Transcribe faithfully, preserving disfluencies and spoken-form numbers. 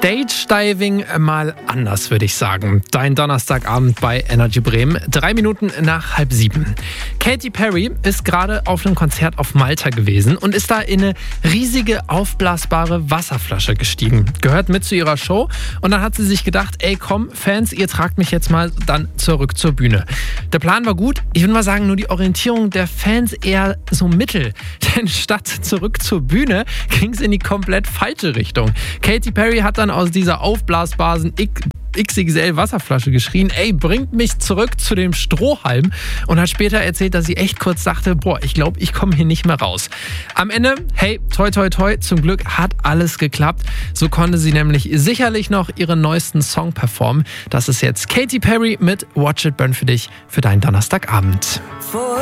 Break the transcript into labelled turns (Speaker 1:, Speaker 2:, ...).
Speaker 1: Stage Diving mal anders, würde ich sagen. Dein Donnerstagabend bei Energy Bremen, drei Minuten nach halb sieben. Katy Perry ist gerade auf einem Konzert auf Malta gewesen und ist da in eine riesige aufblasbare Wasserflasche gestiegen. Gehört mit zu ihrer Show und dann hat sie sich gedacht, ey komm Fans, ihr tragt mich jetzt mal dann zurück zur Bühne. Der Plan war gut, ich würde mal sagen, nur die Orientierung der Fans eher so mittel. Denn statt zurück zur Bühne ging es in die komplett falsche Richtung. Katy Perry hat dann aus dieser aufblasbaren X X L Wasserflasche geschrien, ey, bringt mich zurück zu dem Strohhalm, und hat später erzählt, dass sie echt kurz dachte, boah, ich glaube, ich komme hier nicht mehr raus. Am Ende, hey, toi toi toi, zum Glück hat alles geklappt. So konnte sie nämlich sicherlich noch ihren neuesten Song performen. Das ist jetzt Katy Perry mit Watch It Burn für dich, für deinen Donnerstagabend.